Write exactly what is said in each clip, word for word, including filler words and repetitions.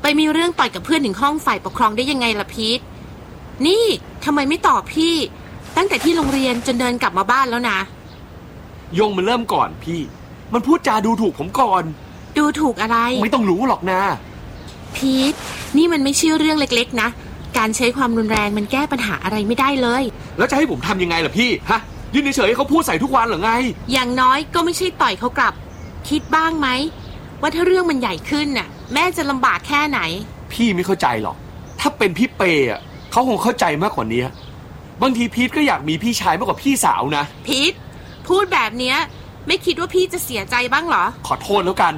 ไปมีเรื่องต่อยกับเพื่อนถึงห้องฝ่ายปกครองได้ยังไงล่ะพีทนี่ทำไมไม่ตอบพี่ตั้งแต่ที่โรงเรียนจนเดินกลับมาบ้านแล้วนะยงมันเริ่มก่อนพี่มันพูดจาดูถูกผมก่อนดูถูกอะไรไม่ต้องรู้หรอกนะพีทนี่มันไม่ใช่เรื่องเล็กๆนะการใช้ความรุนแรงมันแก้ปัญหาอะไรไม่ได้เลยแล้วจะให้ผมทำยังไงล่ะพี่ฮะยืนเฉยๆให้เขาพูดใส่ทุกวันหรือไงอย่างน้อยก็ไม่ใช่ต่อยเขากลับคิดบ้างไหมว่าถ้าเรื่องมันใหญ่ขึ้นน่ะแม่จะลำบากแค่ไหนพี่ไม่เข้าใจหรอกถ้าเป็นพี่เปย์อ่ะเขาคงเข้าใจมากกว่านี้บางทีพีทก็อยากมีพี่ชายมากกว่าพี่สาวนะพีทพูดแบบเนี้ยไม่คิดว่าพี่จะเสียใจบ้างเหรอขอโทษแล้วกัน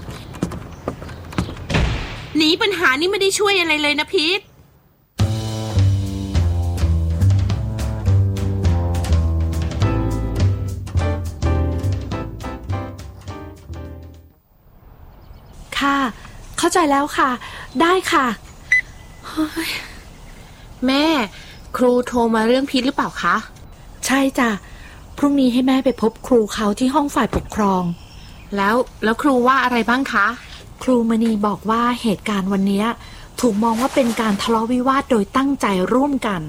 หนีปัญหานี้ไม่ได้ช่วยอะไรเลยนะพีทค่ะเข้าใจแล้วค่ะได้ค่ะแม่ครูโทรมาเรื่องพีทหรือเปล่าคะใช่จ้ะพรุ่งนี้ให้แม่ไปพบครูเขาที่ห้องฝ่ายปกครองแล้วแล้วครูว่าอะไรบ้างคะครูมณีบอกว่าเหตุการณ์วันนี้ถูกมองว่าเป็นการทะเลาะวิวาทโดยตั้งใจร่วมกัน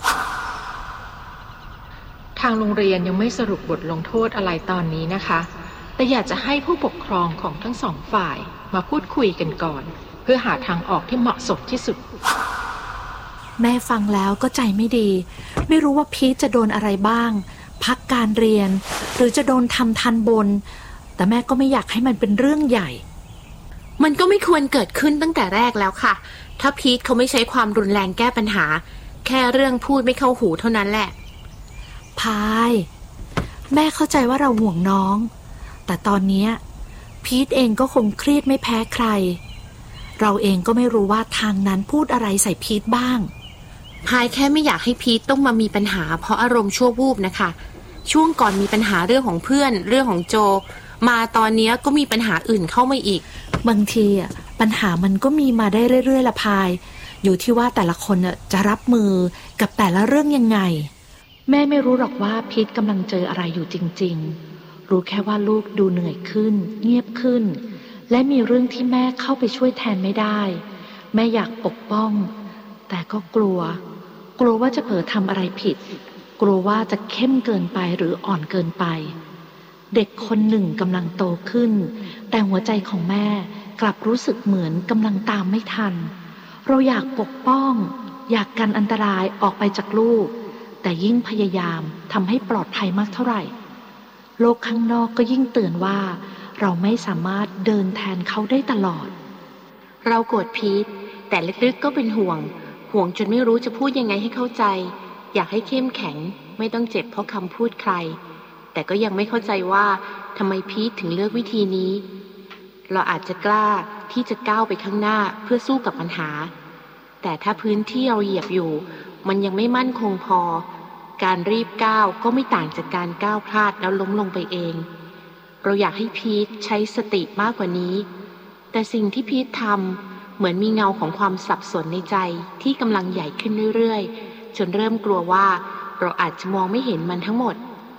ทางโรงเรียนยังไม่สรุปบทลงโทษอะไรตอนนี้นะคะแต่อยากจะให้ผู้ปกครองของทั้งสองฝ่ายมาพูดคุยกันก่อนเพื่อหาทางออกที่เหมาะสมที่สุดแม่ฟังแล้วก็ใจไม่ดีไม่รู้ว่าพีทจะโดนอะไรบ้างพักการเรียนหรือจะโดนทำทันบนแต่แม่ก็ไม่อยากให้มันเป็นเรื่องใหญ่มันก็ไม่ควรเกิดขึ้นตั้งแต่แรกแล้วค่ะถ้าพีทเขาไม่ใช้ความรุนแรงแก้ปัญหาแค่เรื่องพูดไม่เข้าหูเท่านั้นแหละพายแม่เข้าใจว่าเราห่วงน้องแต่ตอนนี้พีทเองก็คงเครียดไม่แพ้ใครเราเองก็ไม่รู้ว่าทางนั้นพูดอะไรใส่พีทบ้างพายแค่ไม่อยากให้พีทต้องมามีปัญหาเพราะอารมณ์ชั่ววูบนะคะช่วงก่อนมีปัญหาเรื่องของเพื่อนเรื่องของโจมาตอนนี้ก็มีปัญหาอื่นเข้ามาอีกบางทีอ่ะปัญหามันก็มีมาได้เรื่อยๆละพายอยู่ที่ว่าแต่ละคนอ่ะจะรับมือกับแต่ละเรื่องยังไงแม่ไม่รู้หรอกว่าพีทกำลังเจออะไรอยู่จริงๆรู้แค่ว่าลูกดูเหนื่อยขึ้นเงียบขึ้นและมีเรื่องที่แม่เข้าไปช่วยแทนไม่ได้แม่อยากปกป้องแต่ก็กลัวกลัวว่าจะเผลอทำอะไรผิดกลัวว่าจะเข้มเกินไปหรืออ่อนเกินไปเด็กคนหนึ่งกำลังโตขึ้นแต่หัวใจของแม่กลับรู้สึกเหมือนกำลังตามไม่ทันเราอยากปกป้องอยากกันอันตรายออกไปจากลูกแต่ยิ่งพยายามทำให้ปลอดภัยมากเท่าไหร่โลกข้างนอกก็ยิ่งเตือนว่าเราไม่สามารถเดินแทนเขาได้ตลอดเราโกรธพีทแต่ลึกๆก็เป็นห่วงห่วงจนไม่รู้จะพูดยังไงให้เข้าใจอยากให้เข้มแข็งไม่ต้องเจ็บเพราะคำพูดใครแต่ก็ยังไม่เข้าใจว่าทำไมพีทถึงเลือกวิธีนี้เราอาจจะกล้าที่จะก้าวไปข้างหน้าเพื่อสู้กับปัญหาแต่ถ้าพื้นที่เราเหยียบอยู่มันยังไม่มั่นคงพอการรีบก้าวก็ไม่ต่างจากการก้าวพลาดแล้วล้มลงไปเองเราอยากให้พีทใช้สติมากกว่านี้แต่สิ่งที่พีททำเหมือนมีเงาของความสับสนในใจที่กำลังใหญ่ขึ้นเรื่อยๆจนเริ่มกลัวว่าเราอาจจะมองไม่เห็นมันทั้งหมด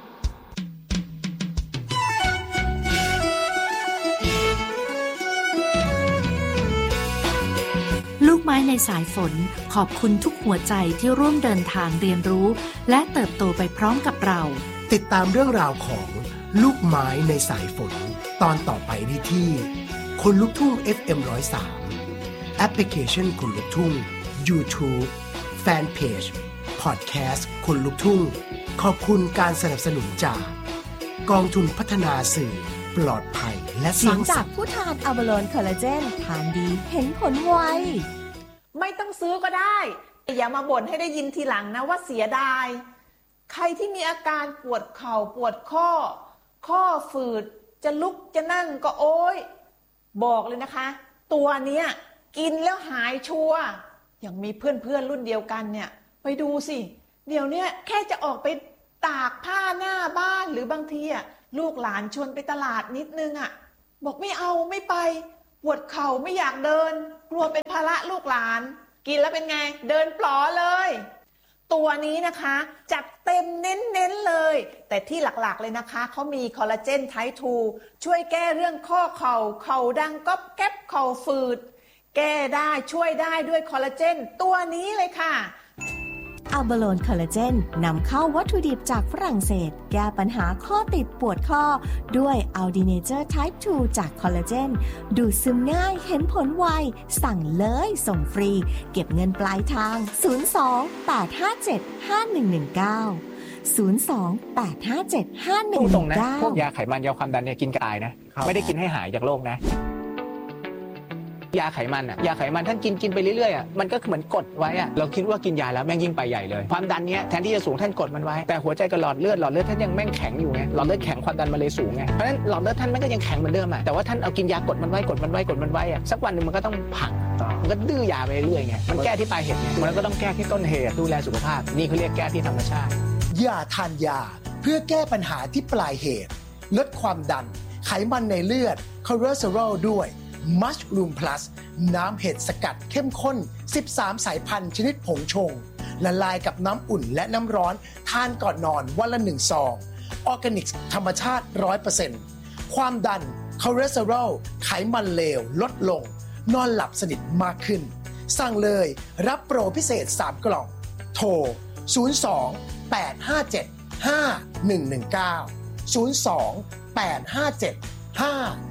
ลูกไม้ในสายฝนขอบคุณทุกหัวใจที่ร่วมเดินทางเรียนรู้และเติบโตไปพร้อมกับเราติดตามเรื่องราวของลูกไม้ในสายฝนตอนต่อไปได้ที่คนลุกทุ่ง เอฟ เอ็ม หนึ่งศูนย์สาม แอปพลิเคชันคนลุกทุ่ง YouTube แฟนเพจ Podcast คนลุกทุ่งขอบคุณการสนับสนุนจากกองทุนพัฒนาสื่อปลอดภัยและสร้างสรรค์เสียงจากผู้ทานอะบาโลนคอลลาเจนทานดีเห็นผลไวไม่ต้องซื้อก็ได้อย่ามาบ่นให้ได้ยินทีหลังนะว่าเสียดายใครที่มีอาการปวดเข่าปวดข้อข้อฝืดจะลุกจะนั่งก็โอ๊ยบอกเลยนะคะตัวเนี้ยกินแล้วหายชัวร์อย่างมีเพื่อนๆรุ่นเดียวกันเนี่ยไปดูสิเดี๋ยวนี้แค่จะออกไปตากผ้าหน้าบ้านหรือบางทีอ่ะลูกหลานชวนไปตลาดนิดนึงอ่ะบอกไม่เอาไม่ไปปวดเข่าไม่อยากเดินกลัวเป็นภาระลูกหลานกินแล้วเป็นไงเดินปลอเลยตัวนี้นะคะจัดเต็มเน้นๆเลยแต่ที่หลักๆเลยนะคะเขามีคอลลาเจนไทป์ทูช่วยแก้เรื่องข้อเข่าเข่าดังก๊อบแก๊บเข่าฝืดแก้ได้ช่วยได้ด้วยคอลลาเจนตัวนี้เลยค่ะอัลบาโลนคอลลาเจนนำเข้าวัตถุดิบจากฝรั่งเศสแก้ปัญหาข้อติดปวดข้อด้วยอัลดีเนเจอร์ไทป์ทูจากคอลลาเจนดูดซึมง่ายเห็นผลไวสั่งเลยส่งฟรีเก็บเงินปลายทางศูนย์ สอง แปด ห้า เจ็ด ห้า หนึ่ง หนึ่ง เก้า ศูนย์ สอง แปด ห้า เจ็ด ห้า หนึ่ง หนึ่ง เก้าพวกยาไขมันยาความดันเนี่ยกินกระต่ายนะไม่ได้กินให้หายจากโรคนะยาไขมันอ่ะยาไขมันท่านกินกินไปเรื่อยๆอ่ะมันก็เหมือนกดไว้อ่ะเราคิดว่ากินยาแล้วแม่งยิ่งไปใหญ่เลยความดันเนี้ยแทนที่จะสูงท่านกดมันไว้แต่หัวใจกับหลอดเลือดหลอดเลือดท่านยังแม่งแข็งอยู่ไงหลอดเลือดแข็งความดันมันเลยสูงไงเพราะฉะนั้นหลอดเลือดท่านแม่งก็ยังแข็งเหมือนเดิมอ่ะแต่ว่าท่านเอากินยากดมันไว้กดมันไว้กดมันไว้อ่ะสักวันหนึ่งมันก็ต้องพังมันก็ดื้อยาไปเรื่อยไงมันแก้ที่ปลายเหตุไงมันก็ต้องแก้ที่ต้นเหตุดูแลสุขภาพนี่เขาเรียกแก้ที่ธรรมชาติอย่าทานยาเพื่อแก้ปัญหาที่ปลายเหตุลดความดันไขมันในเลือดคอเลสเตอรอลด้วยมัชรูมพลัสน้ำเห็ดสกัดเข้มข้นสิบสามสายพันธุ์ชนิดผงชงละลายกับน้ำอุ่นและน้ำร้อนทานก่อนนอนวันละหนึ่งซองออร์แกนิกธรรมชาติ ร้อยเปอร์เซ็นต์ ความดันคอเลสเตอรอลไขมันเลวลดลงนอนหลับสนิทมากขึ้นสั่งเลยรับโปรพิเศษสามกล่องโทรศูนย์ สอง แปด ห้า เจ็ด ห้า หนึ่ง หนึ่ง เก้า ศูนย์ สอง แปด ห้า เจ็ด ห้า